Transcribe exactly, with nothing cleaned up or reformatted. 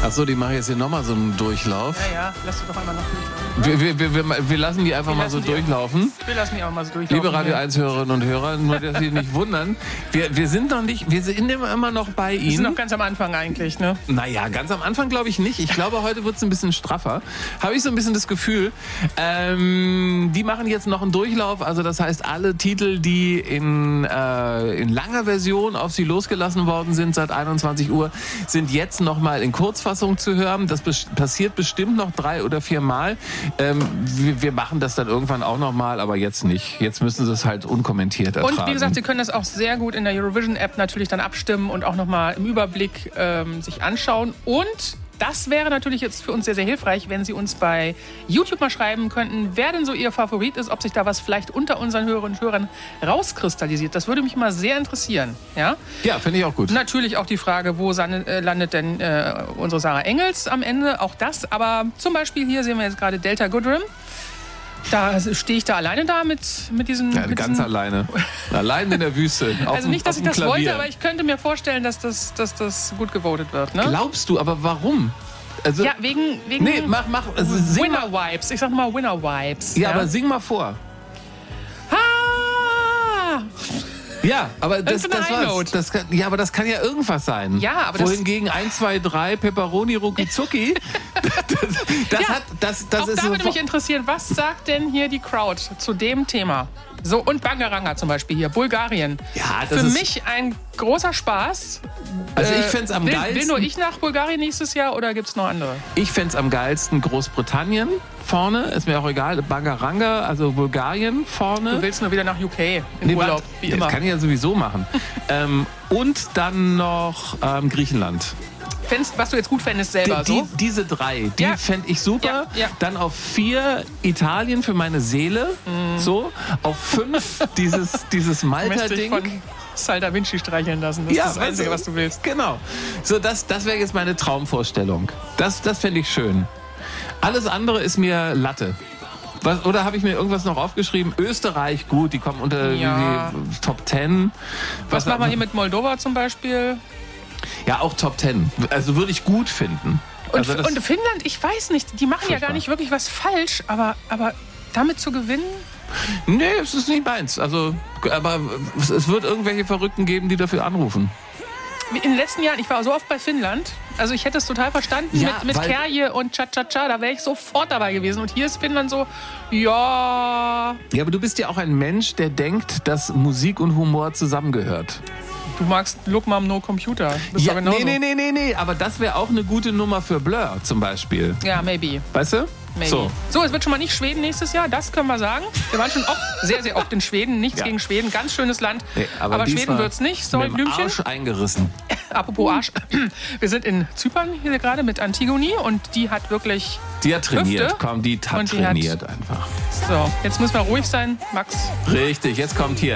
Achso, die machen jetzt hier nochmal so einen Durchlauf. Ja, ja, lass du doch einmal noch durchlaufen. Wir, wir, wir, wir lassen die einfach Wir mal so lassen die durchlaufen. Wir lassen die auch mal so durchlaufen. Liebe Radio eins Hörerinnen und Hörer, nur dass Sie nicht wundern, wir, wir sind noch nicht, wir sind immer noch bei Ihnen. Wir sind noch ganz am Anfang eigentlich, ne? Naja, ganz am Anfang glaube ich nicht. Ich glaube, heute wird es ein bisschen straffer. Habe ich so ein bisschen das Gefühl. Ähm, die machen jetzt noch einen Durchlauf. Also das heißt, alle Titel, die in, äh, in langer Version auf Sie losgelassen worden sind seit einundzwanzig Uhr, sind jetzt noch mal in Kurzfassung zu hören. Das bes- passiert bestimmt noch drei oder vier Mal. Ähm, wir, wir machen das dann irgendwann auch noch mal, aber jetzt nicht. Jetzt müssen Sie es halt unkommentiert ertragen. Und wie gesagt, Sie können das auch sehr gut in der Eurovision-App natürlich dann abstimmen und auch nochmal im Überblick ähm, sich anschauen. Und das wäre natürlich jetzt für uns sehr, sehr hilfreich, wenn Sie uns bei YouTube mal schreiben könnten, wer denn so Ihr Favorit ist, ob sich da was vielleicht unter unseren Hörerinnen und Hörern rauskristallisiert. Das würde mich mal sehr interessieren. Ja, ja, finde ich auch gut. Natürlich auch die Frage, wo san- äh, landet denn äh, unsere Sarah Engels am Ende? Auch das. Aber zum Beispiel hier sehen wir jetzt gerade Delta Goodrem. Da stehe ich da alleine da mit, mit diesen... Ja, mit ganz diesen alleine. Allein in der Wüste. Auf also dem, nicht, dass auf ich dem das Klavier. wollte, aber ich könnte mir vorstellen, dass das, dass das gut gewotet wird. Ne? Glaubst du, aber warum? Also, Ja, wegen, wegen nee, mach, mach. Also sing mal. Winner-Vibes. Ich sag mal Winner-Vibes. Ja, aber sing mal vor. Ah! Ja, aber das, Das ist eine das High war's. Note. Das kann, ja, aber das kann ja irgendwas sein. Ja, aber das- Wohingegen eins, zwei, drei, Pepperoni, Rucki Zucki, das, das, Ja, hat, das, das Auch ist da so würde mich interessieren, was sagt denn hier die Crowd zu dem Thema? So, und Bangaranga zum Beispiel hier, Bulgarien. Ja, das Für ist- mich ein großer Spaß. Also ich Äh, fänd's am will, geilsten. Will nur ich nach Bulgarien nächstes Jahr oder gibt's noch andere? Ich fänd's am geilsten Großbritannien vorne, ist mir auch egal, Bangaranga, also Bulgarien vorne. Du willst nur wieder nach U K in Nee, Urlaub, warte, wie das immer. kann ich ja sowieso machen. ähm, und dann noch ähm, Griechenland. Fändest, was du jetzt gut fändest selber, Die, so? die, diese drei, die Ja. fände ich super. Ja, ja. Dann auf vier Italien für meine Seele. Mhm. So. Auf fünf dieses, dieses Du möchtest dich Malta-Ding. von Sal da Vinci streicheln lassen. Das ist das Einzige, was du willst. Genau. So, das, das wäre jetzt meine Traumvorstellung. Das, das fände ich schön. Alles andere ist mir Latte. Was, oder habe ich mir irgendwas noch aufgeschrieben? Österreich, gut, die kommen unter Ja. die Top Ten. Was machen wir hier mit Moldova zum Beispiel? Ja, auch Top Ten. Also würde ich gut finden. Und, Also das- und Finnland, ich weiß nicht, die machen ja Furchtbar. gar nicht wirklich was falsch, aber, aber damit zu gewinnen? Nee, es ist nicht meins. Also, aber es, es wird irgendwelche Verrückten geben, die dafür anrufen. In den letzten Jahren, ich war so oft bei Finnland, also ich hätte es total verstanden Ja, mit, mit weil- Kärje und Cha-Cha-Cha, da wäre ich sofort dabei gewesen. Und hier ist Finnland so, ja, Ja, aber du bist ja auch ein Mensch, der denkt, dass Musik und Humor zusammengehört. du magst Look Mom No Computer. Bist Ja, doch genauso. nee, nee, nee, nee, nee. Aber das wäre auch eine gute Nummer für Blur zum Beispiel. Ja, maybe. Weißt du? Maybe. So. So, es wird schon mal nicht Schweden nächstes Jahr, das können wir sagen. Wir waren schon oft, sehr, sehr oft in Schweden. Nichts Ja. gegen Schweden, ganz schönes Land. Nee, aber aber diesmal Schweden wird's nicht. Sorry, mit dem Blümchen. Arsch eingerissen. Apropos Arsch. Wir sind in Zypern hier gerade mit Antigone und die hat wirklich... Die hat trainiert. Hüfte. Komm, die hat Und die hat- trainiert einfach. So, jetzt müssen wir ruhig sein, Max. Richtig, jetzt kommt hier.